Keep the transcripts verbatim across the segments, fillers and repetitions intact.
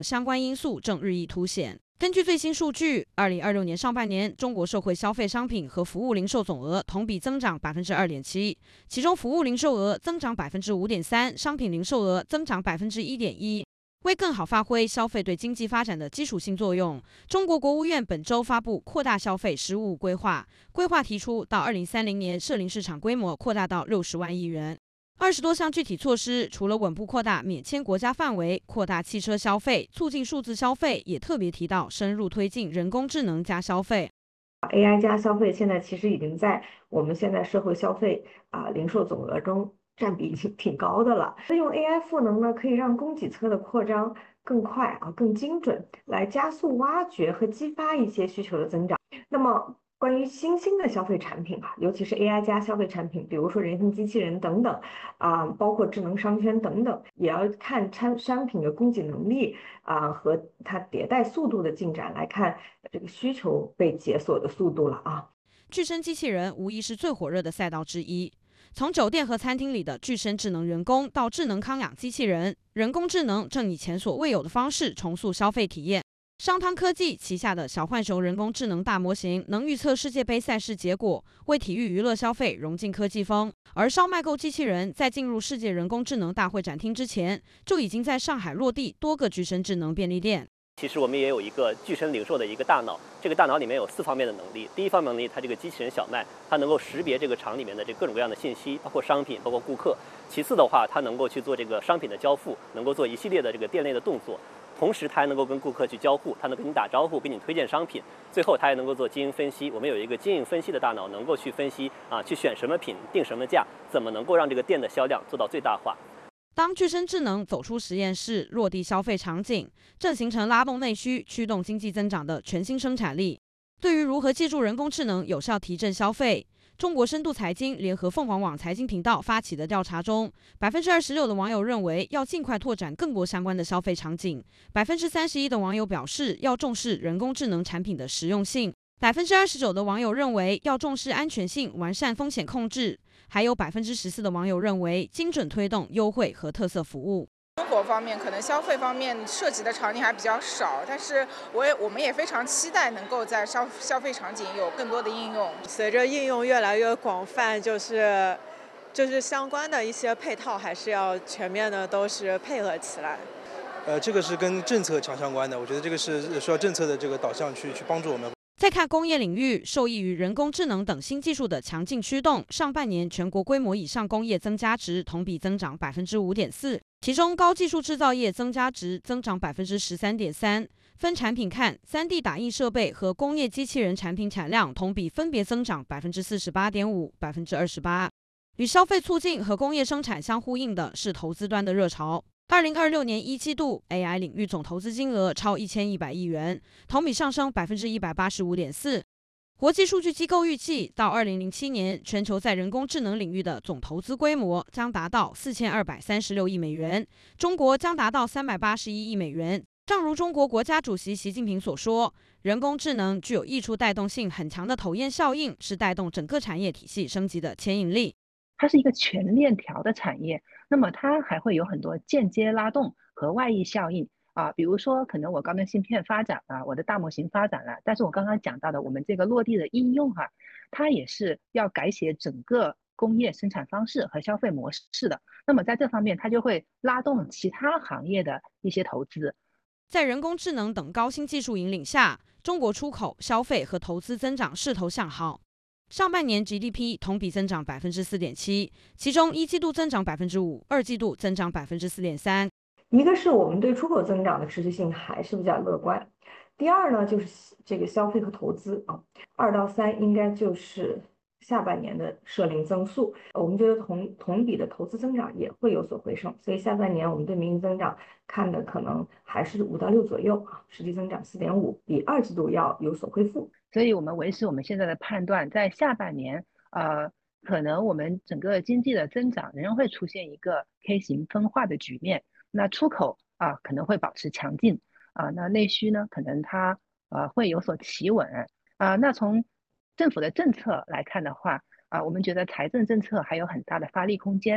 相关因素正日益凸显。根据最新数据，二零二六年上半年，中国社会消费商品和服务零售总额同比增长百分之二点七，其中服务零售额增长百分之五点三，商品零售额增长百分之一点一。为更好发挥消费对经济发展的基础性作用，中国国务院本周发布扩大消费“十五五”规划，规划提出到二零三零年涉零市场规模扩大到六十万亿元。二十多项具体措施，除了稳步扩大免签国家范围、扩大汽车消费、促进数字消费，也特别提到深入推进人工智能加消费。 A I 加消费现在其实已经在我们现在社会消费啊、零售总额中占比已经挺高的了。用 A I 赋能呢，可以让供给侧的扩张更快啊、更精准，来加速挖掘和激发一些需求的增长。那么关于新兴的消费产品啊，尤其是 A I 加消费产品，比如说人形机器人等等啊、包括智能商圈等等，也要看产商品的供给能力啊、和它迭代速度的进展来看这个需求被解锁的速度了啊。 具身机器人无疑是最火热的赛道之一。从酒店和餐厅里的具身智能员工到智能康养机器人，人工智能正以前所未有的方式重塑消费体验。商汤科技旗下的小浣熊人工智能大模型能预测世界杯赛事结果，为体育娱乐消费融进科技风。而烧麦购机器人在进入世界人工智能大会展厅之前，就已经在上海落地多个具身智能便利店。 其实我们也有一个具身零售的一个大脑，这个大脑里面有四方面的能力。第一方面能力，它这个机器人小麦，它能够识别这个厂里面的这各种各样的信息，包括商品，包括顾客。其次的话，它能够去做这个商品的交付，能够做一系列的这个店内的动作。同时，它还能够跟顾客去交互，它能跟你打招呼，给你推荐商品。最后，它还能够做经营分析。我们有一个经营分析的大脑，能够去分析啊，去选什么品，定什么价，怎么能够让这个店的销量做到最大化。 当具身智能走出实验室，落地消费场景，正形成拉动内需、驱动经济增长的全新生产力。对于如何借助人工智能有效提振消费，中国深度财经联合凤凰网财经频道发起的调查中，百分之二十六的网友认为要尽快拓展更多相关的消费场景，百分之三十一的网友表示要重视人工智能产品的实用性，百分之二十九的网友认为要重视安全性，完善风险控制。还有百分之十四的网友认为精准推动优惠和特色服务。 生活方面，可能消费方面涉及的场景还比较少，但是我也我们也非常期待能够在消消费场景有更多的应用。 随着应用越来越广泛，就是就是相关的一些配套还是要全面的都是配合起来。 呃，这个是跟政策强相关的，我觉得这个是需要政策的这个导向去去帮助我们。 再看工业领域，受益于人工智能等新技术的强劲驱动，上半年全国规模以上工业增加值同比增长百分之五点四，其中高技术制造业增加值增长百分之十三点三。分产品看，三 D 打印设备和工业机器人产品产量同比分别增长百分之四十八点五、百分之二十八。与消费促进和工业生产相呼应的是投资端的热潮。二零二六年一季度 ，A I 领域总投资金额超一千一百亿元，同比上升百分之一百八十五点四。国际数据机构预计，到二零零七年，全球在人工智能领域的总投资规模将达到四千二百三十六亿美元，中国将达到三百八十一亿美元。正如中国国家主席习近平所说，人工智能具有溢出带动性很强的头雁效应，是带动整个产业体系升级的牵引力。 它是一个全链条的产业，那么它还会有很多间接拉动和外溢效应啊，比如说可能我高端芯片发展了，我的大模型发展了，但是我刚刚讲到的我们这个落地的应用哈、啊，它也是要改写整个工业生产方式和消费模式的。那么在这方面，它就会拉动其他行业的一些投资。 在人工智能等高新技术引领下，中国出口、消费和投资增长势头向好。上半年 G D P 同比增长百分之四点七，其中一季度增长百分之五，二季度增长百分之四点三。 一个是我们对出口增长的持续性还是比较乐观，第二呢就是这个消费和投资啊，二到三应该就是下半年的社零增速，我们觉得同同比的投资增长也会有所回升，所以下半年我们对名义增长看的可能还是五到六左右啊，实际增长四点五，比二季度要有所恢复。 所以我们维持我们现在的判断，在下半年，呃，可能我们整个经济的增长仍然会出现一个 K 型分化的局面。那出口啊可能会保持强劲啊，那内需呢可能它呃会有所企稳啊。那从政府的政策来看的话啊，我们觉得财政政策还有很大的发力空间。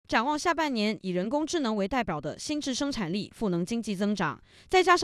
展望下半年，以人工智能为代表的新质生产力、赋能经济增长，再加上